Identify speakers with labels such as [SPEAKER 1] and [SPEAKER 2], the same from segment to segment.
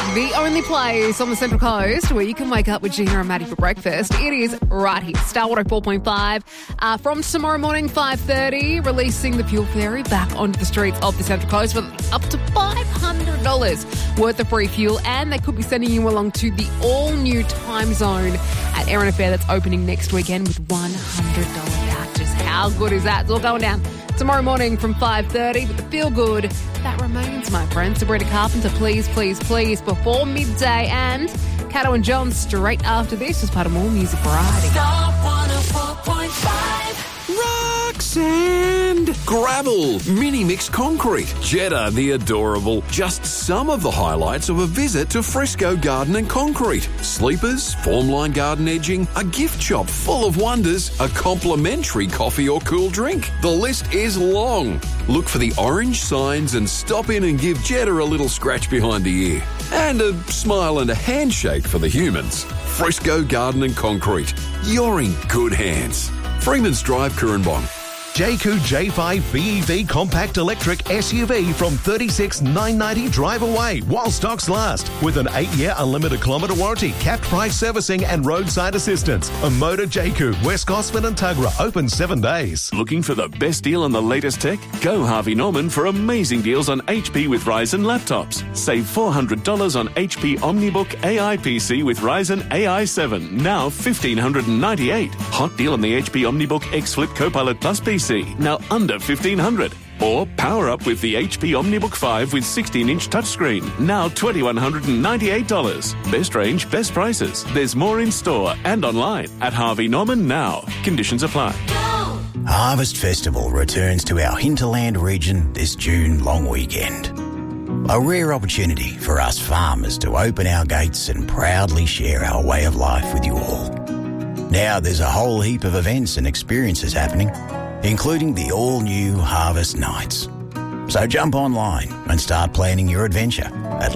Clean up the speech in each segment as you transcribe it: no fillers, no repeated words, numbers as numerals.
[SPEAKER 1] The only place on the Central Coast where you can wake up with Gina and Maddie for breakfast. It is right here, Star 104.5. From tomorrow morning, 5:30, releasing the Fuel Ferry back onto the streets of the Central Coast with up to $500 worth of free fuel. And they could be sending you along to the all-new time zone at Erin Affair that's opening next weekend with $100 vouchers. How good is that? It's all going down tomorrow morning from 5:30, but the feel good, that remains, my friend. Sabrina Carpenter, please, please, please, before midday. And Cato and John straight after this as part of more music variety.
[SPEAKER 2] Star 104.5.
[SPEAKER 3] Rock sand, gravel, mini mixed concrete, Jetta the adorable. Just some of the highlights of a visit to Fresco Garden and Concrete. Sleepers, formline garden edging, a gift shop full of wonders, a complimentary coffee or cool drink. The list is long. Look for the orange signs and stop in and give Jetta a little scratch behind the ear. And a smile and a handshake for the humans. Fresco Garden and Concrete. You're in good hands. Freeman's Drive, Currumbong.
[SPEAKER 4] Jayco J5 BEV Compact Electric SUV from $36,990 drive away while stocks last. With an 8-year unlimited kilometre warranty, capped price servicing and roadside assistance. A Motor Jayco, West Gosford and Tuggerah, open 7 days.
[SPEAKER 5] Looking for the best deal on the latest tech? Go Harvey Norman for amazing deals on HP with Ryzen laptops. Save $400 on HP OmniBook AI PC with Ryzen AI 7, now $1,598. Hot deal on the HP OmniBook X Flip Copilot Plus PC, now under $1,500. Or power up with the HP OmniBook 5 with 16-inch touchscreen, now $2,198. Best range, best prices. There's more in store and online at Harvey Norman now. Conditions apply.
[SPEAKER 6] Harvest Festival returns to our hinterland region this June long weekend. A rare opportunity for us farmers to open our gates and proudly share our way of life with you all. Now there's a whole heap of events and experiences happening, including the all-new Harvest Nights. So jump online and start planning your adventure at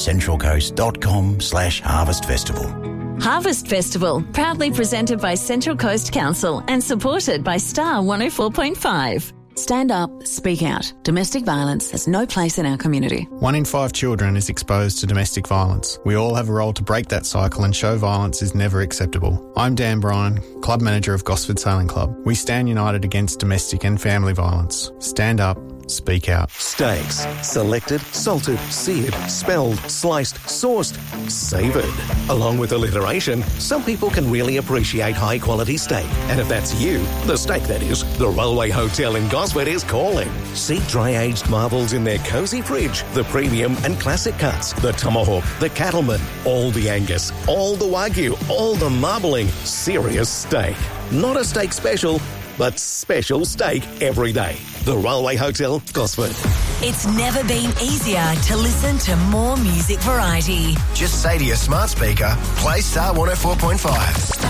[SPEAKER 6] lovecentralcoast.com/Harvest Festival.
[SPEAKER 7] Harvest Festival, proudly presented by Central Coast Council and supported by Star 104.5. Stand up, speak out. Domestic violence has no place in our community.
[SPEAKER 8] 1 in 5 children is exposed to domestic violence. We all have a role to break that cycle and show violence is never acceptable. I'm Dan Bryan, Club Manager of Gosford Sailing Club. We stand united against domestic and family violence. Stand up, speak out.
[SPEAKER 4] Steaks. Selected, salted, seared, spelled, sliced, sourced, savoured. Along with alliteration, some people can really appreciate high-quality steak. And if that's you, the steak that is, the Railway Hotel in Gosford is calling. See dry-aged marvels in their cosy fridge, the premium and classic cuts, the tomahawk, the cattleman, all the Angus, all the Wagyu, all the marbling. Serious steak. Not a steak special, but special steak every day. The Railway Hotel, Gosford.
[SPEAKER 2] It's never been easier to listen to more music variety.
[SPEAKER 9] Just say to your smart speaker, play Star 104.5.